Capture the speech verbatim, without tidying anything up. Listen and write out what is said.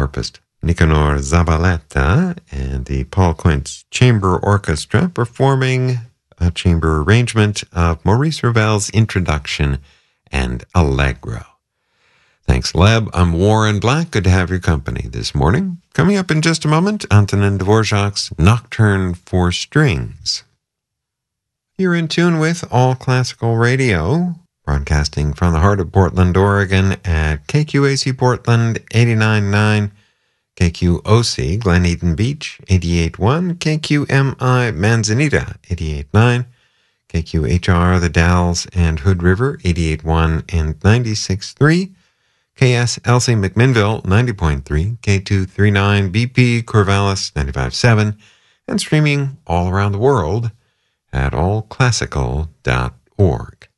harpist Nicanor Zabaleta and the Paul Quince Chamber Orchestra performing a chamber arrangement of Maurice Ravel's Introduction and Allegro. Thanks, Leb. I'm Warren Black. Good to have your company this morning. Coming up in just a moment, Antonin Dvorak's Nocturne for Strings. You're in tune with All Classical Radio, broadcasting from the heart of Portland, Oregon at K Q A C Portland eighty-nine point nine, K Q O C Glen Eden Beach eighty-eight point one, K Q M I Manzanita eighty-eight point nine, K Q H R The Dalles and Hood River eighty-eight point one and ninety-six point three, K S L C McMinnville ninety point three, K two thirty-nine B P Corvallis ninety-five point seven, and streaming all around the world at all classical dot org.